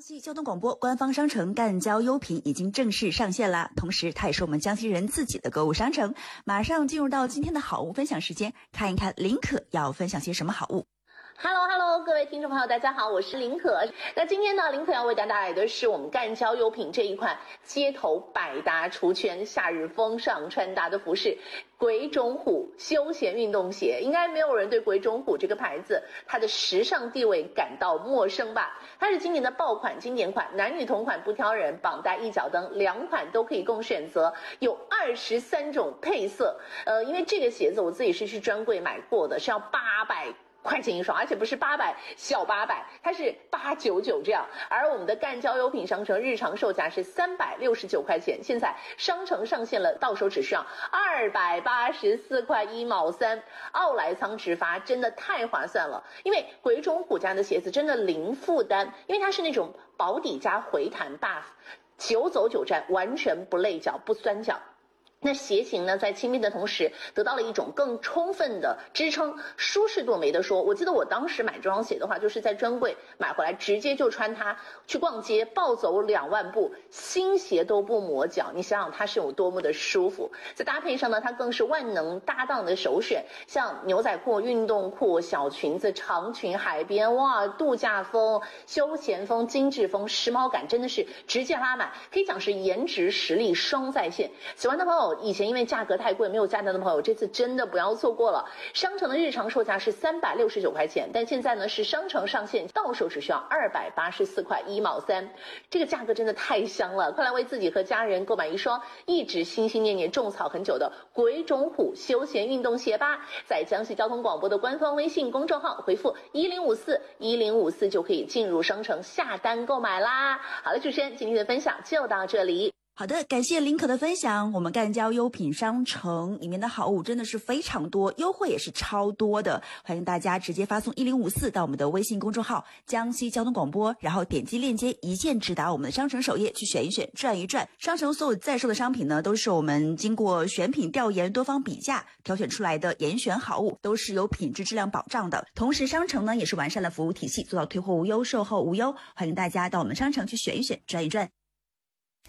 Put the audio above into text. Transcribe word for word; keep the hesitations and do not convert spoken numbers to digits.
江西交通广播官方商城赣交优品已经正式上线啦，同时它也是我们江西人自己的购物商城。马上进入到今天的好物分享时间，看一看林可要分享些什么好物。 Hello Hello， 各位听众朋友，大家好，我是林可。那今天呢，林可要为大家带来的是我们赣交优品这一款街头百搭出圈、夏日风尚穿搭的服饰——鬼冢虎休闲运动鞋。应该没有人对鬼冢虎这个牌子它的时尚地位感到陌生吧？它是今年的爆款经典款，男女同款不挑人，绑带一脚蹬，两款都可以供选择，有二十三种配色。呃，因为这个鞋子我自己是去专柜买过的，是要八百。块钱一双，而且不是八百小八百，它是八九九这样。而我们的赣交优品商城日常售价是三百六十九块钱，现在商城上线了，到手只需要二百八十四块一毛三，奥莱仓直发，真的太划算了。因为鬼冢虎家的鞋子真的零负担，因为它是那种薄底加回弹 buff， 久走久站，完全不累脚不酸脚。那鞋型呢，在轻便的同时得到了一种更充分的支撑，舒适度没得说。我记得我当时买这双鞋的话，就是在专柜买回来，直接就穿它去逛街，暴走两万步，新鞋都不磨脚。你想想它是有多么的舒服。再搭配上呢，它更是万能搭档的首选，像牛仔裤、运动裤、小裙子、长裙、海边，哇，度假风、休闲风、精致风，时髦感真的是直接拉满，可以讲是颜值实力双在线。喜欢的朋友，以前因为价格太贵没有下单的朋友，这次真的不要错过了。商城的日常售价是三百六十九块钱，但现在呢是商城上线，到手只需要二百八十四块一毛三，这个价格真的太香了！快来为自己和家人购买一双一直心心念念种草很久的鬼冢虎休闲运动鞋吧！在江西交通广播的官方微信公众号回复一零五四一零五四就可以进入商城下单购买啦。好了，主持人今天的分享就到这里。 好的，感谢林可的分享。我们赣交优品商城里面的好物真的是非常多，优惠也是超多的，欢迎大家直接发送一零五四到我们的微信公众号江西交通广播，然后点击链接一键直达我们的商城首页去选一选转一转。商城所有在售的商品呢，都是我们经过选品调研多方比价挑选出来的严选好物，都是有品质质量保障的。同时商城呢也是完善了服务体系，做到退货无忧售后无忧，欢迎大家到我们商城去选一选转一转。